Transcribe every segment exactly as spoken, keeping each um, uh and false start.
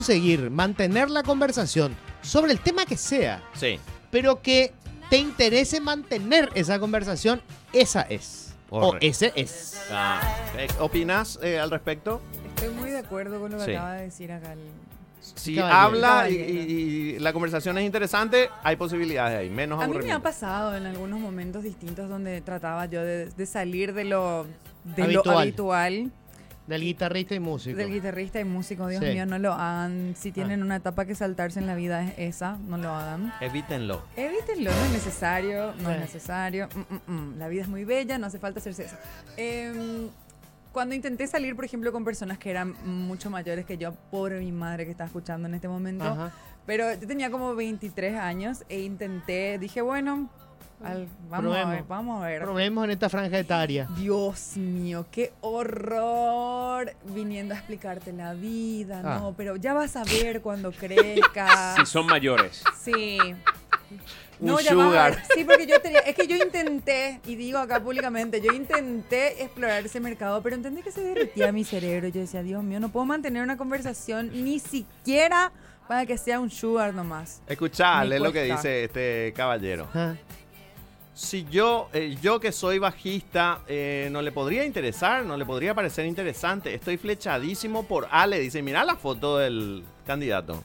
conseguir mantener la conversación sobre el tema que sea, Sí. pero que te interese mantener esa conversación, esa es. Correcto. O ese es. Ah, ¿eh, ¿Opinas eh, al respecto? Estoy muy de acuerdo con lo que Sí. acaba de decir acá el... Si Caballero. habla y, Caballero. y- y la conversación es interesante, hay posibilidades ahí, menos A mí me ha aburrimiento. pasado en algunos momentos distintos donde trataba yo de, de salir de lo, de Habitual. lo habitual Del guitarrista y músico. del guitarrista y músico. Dios Sí. mío, no lo hagan. Si tienen una etapa que saltarse en la vida es esa, no lo hagan. Evítenlo. Evítenlo, no es necesario, no Sí. es necesario. Mm, mm, mm. La vida es muy bella, no hace falta hacerse eso. Em, cuando intenté salir, por ejemplo, con personas que eran mucho mayores que yo, por mi madre que está escuchando en este momento, Ajá. pero yo tenía como veintitrés años e intenté, dije, bueno, al- vamos a Probemos. ver, vamos a ver. Probemos en esta franja etaria. Dios mío, qué horror viniendo a explicarte la vida, Ah. no, pero ya vas a ver cuando crezcas. Si son mayores. Sí. Un No, ya vas a sugar. ver. Sí, porque yo tenía, es que yo intenté, y digo acá públicamente, yo intenté explorar ese mercado, pero entendí que se derretía mi cerebro. Yo decía, Dios mío, no puedo mantener una conversación ni siquiera para que sea un sugar nomás. Escuchá, Me es lo que cuesta. dice este caballero. Ah. Si yo, eh, yo que soy bajista, eh, no le podría interesar, no le podría parecer interesante. Estoy flechadísimo por Ale. Dice, mira la foto del candidato.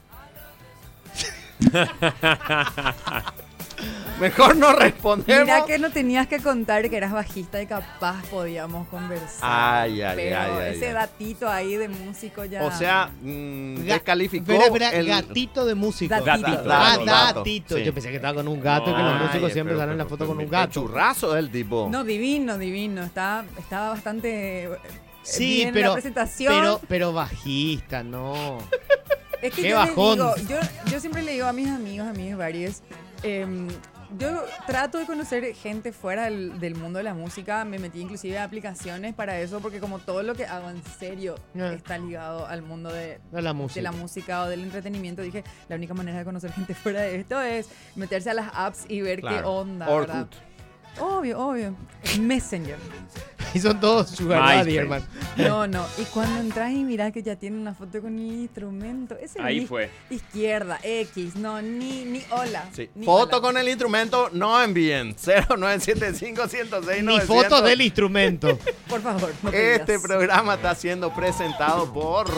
Mejor no respondemos. Mira que no tenías que contar que eras bajista y capaz podíamos conversar. Ay, ay, pero ay, ay, ese ay. datito ahí de músico ya. O sea, mm, Ga- descalificó Pero, espera, el... gatito de músico. Gatito. Gatito. Ah, Dato, dato. gatito. Sí. Yo pensé que estaba con un gato y que No, los músicos Ay, siempre pero- salen en la pero- foto con pero un gato. Churrazo del tipo. No, divino, divino. Estaba, estaba bastante eh, Sí, bien en pero, la presentación. pero, pero bajista, no. Es que qué yo bajón. les digo, yo, yo siempre le digo a mis amigos, a mis varios, em, yo trato de conocer gente fuera del, del mundo de la música. Me metí inclusive a aplicaciones para eso, porque como todo lo que hago en serio Ah. está ligado al mundo de, De la de música. la música o del entretenimiento, dije, la única manera de conocer gente fuera de esto es meterse a las apps y ver qué Claro. onda, ¿verdad? Orkut. Obvio, obvio. Messenger. Y son todos sugar daddy, MySpace. hermano. No, no. Y cuando entras y mirás que ya tiene una foto con el instrumento, ese Ahí ni fue. izquierda, X, no, ni, ni hola. Sí. ni Foto hola. con el instrumento, no envíen. cero nueve siete cinco, uno cero seis, Ni novecientos. fotos del instrumento. Por favor, no te Este digas. programa está siendo presentado por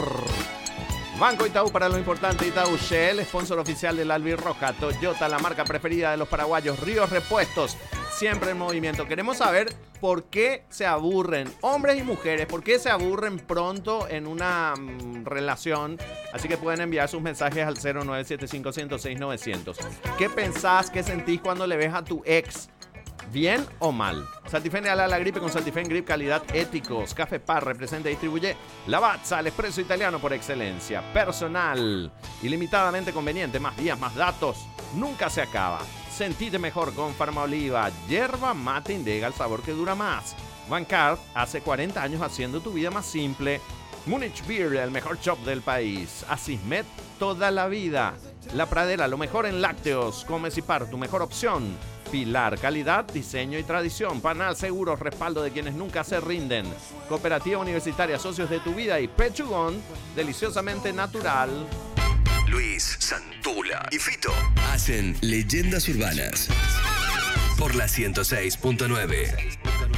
Banco Itaú para lo importante. Itaú Shell, sponsor oficial del Albirroja. Toyota, la marca preferida de los paraguayos. Ríos Repuestos, siempre en movimiento. Queremos saber por qué se aburren hombres y mujeres, por qué se aburren pronto en una mm, relación. Así que pueden enviar sus mensajes al cero nueve siete cinco, uno cero seis, novecientos. ¿Qué pensás, qué sentís cuando le ves a tu ex? ¿Bien o mal? Saltifen a la gripe con Saltifen Grip, calidad éticos. Café Par representa y distribuye Lavazza, el espresso italiano por excelencia. Personal, ilimitadamente conveniente, más días, más datos, nunca se acaba. Sentite mejor con Farmaoliva, hierba mate Indega, el sabor que dura más. Bancard, hace cuarenta años haciendo tu vida más simple. Munich Beer, el mejor shop del país. Asismet, toda la vida. La Pradera, lo mejor en lácteos. Comecipar, tu mejor opción. Pilar, calidad, diseño y tradición. Panal, seguros, respaldo de quienes nunca se rinden. Cooperativa Universitaria, socios de tu vida. Y Pechugón, deliciosamente natural. Luis, Santula y Fito hacen Leyendas Urbanas por la ciento seis punto nueve.